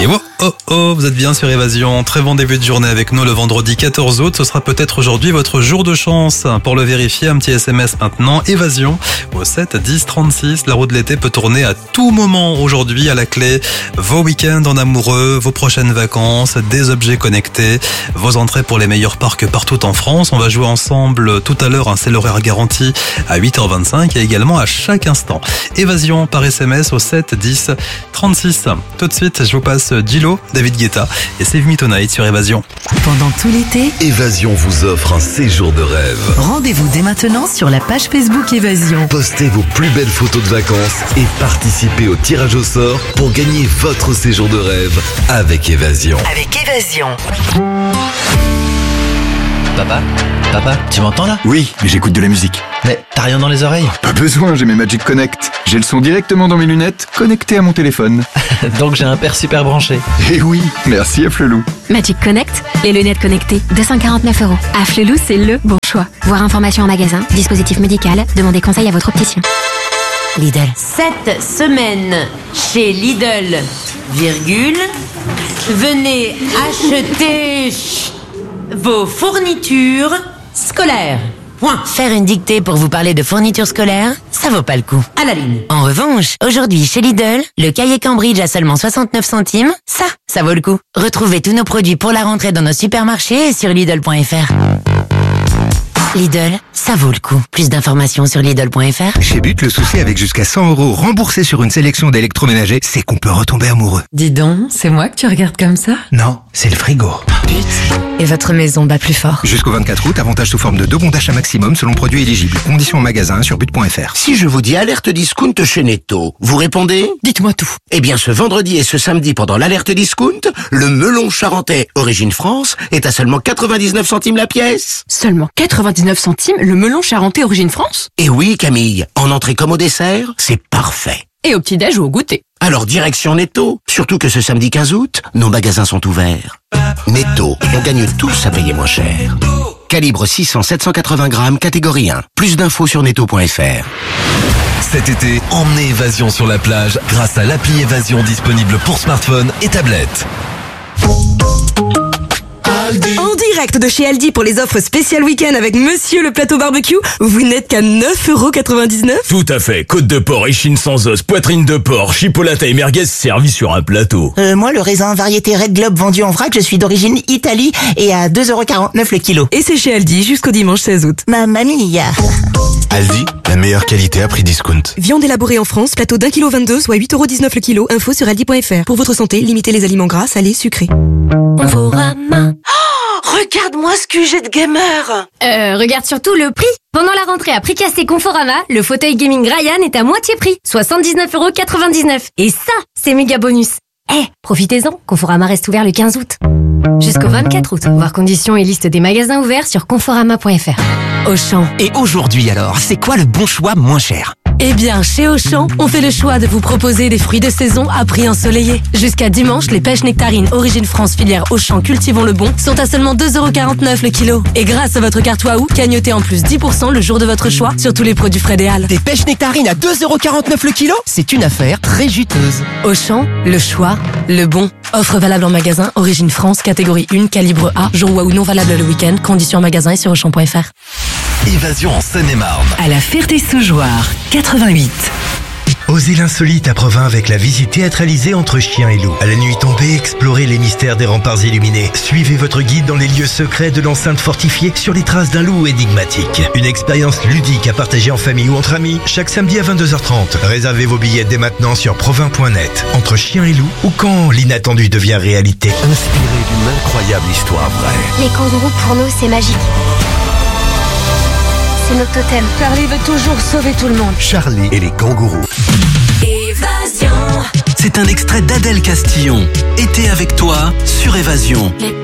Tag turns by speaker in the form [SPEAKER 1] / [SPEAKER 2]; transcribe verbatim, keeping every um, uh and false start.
[SPEAKER 1] Et oh oh oh, vous êtes bien sur Évasion. Très bon début de journée avec nous le vendredi quatorze août. Ce sera peut-être aujourd'hui votre jour de chance. Pour le vérifier, un petit S M S maintenant. Évasion au sept dix trente-six. La roue de l'été peut tourner à tout moment aujourd'hui. À la clé, vos week-ends en amoureux, vos prochaines vacances, des objets connectés, vos entrées pour les meilleurs parcs partout en France. On va jouer ensemble tout à l'heure. Hein, c'est l'horaire garanti à huit heures vingt-cinq et également à chaque instant. Évasion par S M S au sept dix trente-six. Tout de suite, je vous passe Gillo, David Guetta et Save Me Tonight sur Évasion.
[SPEAKER 2] Pendant tout l'été,
[SPEAKER 3] Évasion vous offre un séjour de rêve.
[SPEAKER 2] Rendez-vous dès maintenant sur la page Facebook Évasion.
[SPEAKER 3] Postez vos plus belles photos de vacances et participez au tirage au sort pour gagner votre séjour de rêve avec Évasion.
[SPEAKER 2] Avec Évasion.
[SPEAKER 4] Papa, papa, tu m'entends là?
[SPEAKER 5] Oui, mais j'écoute de la musique.
[SPEAKER 4] Mais t'as rien dans les oreilles?
[SPEAKER 5] Pas besoin, j'ai mes Magic Connect. J'ai le son directement dans mes lunettes, connecté à mon téléphone.
[SPEAKER 4] Donc j'ai un père super branché.
[SPEAKER 5] Eh oui, merci à Flelou.
[SPEAKER 6] Magic Connect, les lunettes connectées, deux cent quarante-neuf euros. À Flelou, c'est le bon choix. Voir information en magasin, dispositif médical, demandez conseil à votre opticien.
[SPEAKER 7] Lidl. Cette semaine, chez Lidl, virgule, venez acheter vos fournitures scolaires. Point.
[SPEAKER 8] Faire une dictée pour vous parler de fournitures scolaires, ça vaut pas le coup.
[SPEAKER 7] À la ligne.
[SPEAKER 8] En revanche, aujourd'hui chez Lidl, le cahier Cambridge à seulement soixante-neuf centimes, ça, ça vaut le coup. Retrouvez tous nos produits pour la rentrée dans nos supermarchés et sur Lidl point F R. Lidl, ça vaut le coup. Plus d'informations sur Lidl point F R.
[SPEAKER 9] Chez But, le souci avec jusqu'à cent euros remboursés sur une sélection d'électroménagers, c'est qu'on peut retomber amoureux.
[SPEAKER 10] Dis donc, c'est moi que tu regardes comme ça?
[SPEAKER 9] Non, c'est le frigo.
[SPEAKER 10] Et votre maison bat plus fort.
[SPEAKER 9] Jusqu'au vingt-quatre août, avantage sous forme de deux bons d'achat maximum selon produit éligible. Conditions en magasin sur but point F R.
[SPEAKER 11] Si je vous dis alerte discount chez Netto, vous répondez?
[SPEAKER 10] Dites-moi tout.
[SPEAKER 11] Eh bien, ce vendredi et ce samedi pendant l'alerte discount, le melon charentais Origine France est à seulement quatre-vingt-dix-neuf centimes la pièce.
[SPEAKER 10] Seulement quatre-vingt-dix-neuf centimes le melon charentais Origine France?
[SPEAKER 11] Et oui, Camille, en entrée comme au dessert, c'est parfait.
[SPEAKER 10] Et au petit-déj ou au goûter?
[SPEAKER 11] Alors direction Netto, surtout que ce samedi quinze août, nos magasins sont ouverts. Netto, on gagne tous à payer moins cher. Calibre six cents à sept cent quatre-vingts grammes, catégorie un. Plus d'infos sur netto point F R.
[SPEAKER 3] Cet été, emmenez Évasion sur la plage grâce à l'appli Évasion disponible pour smartphone et tablette.
[SPEAKER 12] En direct de chez Aldi pour les offres spéciales week-end avec Monsieur le plateau barbecue, vous n'êtes qu'à neuf euros quatre-vingt-dix-neuf.
[SPEAKER 13] Tout à fait, côte de porc, échine sans os, poitrine de porc, chipolata et merguez servis sur un plateau.
[SPEAKER 14] Euh, moi, le raisin variété Red Globe vendu en vrac, je suis d'origine Italie et à deux euros quarante-neuf le kilo.
[SPEAKER 12] Et c'est chez Aldi jusqu'au dimanche seize août.
[SPEAKER 14] Mamma mia.
[SPEAKER 15] Aldi, la meilleure qualité à prix discount.
[SPEAKER 12] Viande élaborée en France, plateau d'un kilo vingt-deux, soit huit euros dix-neuf le kilo. Info sur aldi point F R. Pour votre santé, limitez les aliments gras, salés, sucrés.
[SPEAKER 7] Conforama. Regarde-moi ce que j'ai de gamer.
[SPEAKER 6] Euh, regarde surtout le prix. Pendant la rentrée à prix cassé Conforama, le fauteuil gaming Ryan est à moitié prix, soixante-dix-neuf euros quatre-vingt-dix-neuf. Et ça, c'est méga bonus. Eh, hey, profitez-en, Conforama reste ouvert le quinze août. Jusqu'au vingt-quatre août. Voir conditions et liste des magasins ouverts sur conforama point F R.
[SPEAKER 2] Auchan.
[SPEAKER 16] Et aujourd'hui alors, c'est quoi le bon choix moins cher?
[SPEAKER 10] Eh bien, chez Auchan, on fait le choix de vous proposer des fruits de saison à prix ensoleillé. Jusqu'à dimanche, les pêches nectarines Origine France filière Auchan Cultivons le Bon sont à seulement deux euros quarante-neuf le kilo. Et grâce à votre carte Waouh, gagnotez en plus dix pour cent le jour de votre choix sur tous les produits frais des Halles.
[SPEAKER 16] Des pêches nectarines à deux euros quarante-neuf le kilo? C'est une affaire très juteuse.
[SPEAKER 10] Auchan, le choix, le bon. Offre valable en magasin, Origine France, catégorie un, calibre A, jour Waouh non valable le week-end, conditions en magasin et sur auchan point F R.
[SPEAKER 3] Évasion en Seine-et-Marne.
[SPEAKER 2] À la Ferté-Saugeoire, quatre-vingt-huit.
[SPEAKER 9] Osez l'insolite à Provins avec la visite théâtralisée Entre chiens et loups. À la nuit tombée, explorez les mystères des remparts illuminés. Suivez votre guide dans les lieux secrets de l'enceinte fortifiée sur les traces d'un loup énigmatique. Une expérience ludique à partager en famille ou entre amis, chaque samedi à vingt-deux heures trente. Réservez vos billets dès maintenant sur provins point net. Entre chiens et loups, ou quand l'inattendu devient réalité.
[SPEAKER 3] Inspiré d'une incroyable histoire vraie.
[SPEAKER 6] Les kangourous pour nous, c'est magique. C'est notre totem.
[SPEAKER 10] Charlie veut toujours sauver tout le monde.
[SPEAKER 3] Charlie et les kangourous.
[SPEAKER 2] Évasion.
[SPEAKER 16] C'est un extrait d'Adèle Castillon. Été avec toi sur Évasion.
[SPEAKER 6] Les